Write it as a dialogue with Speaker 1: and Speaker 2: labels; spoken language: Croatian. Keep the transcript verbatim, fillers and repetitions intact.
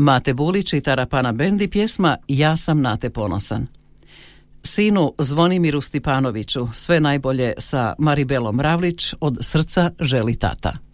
Speaker 1: Mate Bulić i Tarapana Bend i pjesma Ja sam na te ponosan. Sinu Zvonimiru Stipanoviću sve najbolje sa Maribelom Ravlić od srca želi tata.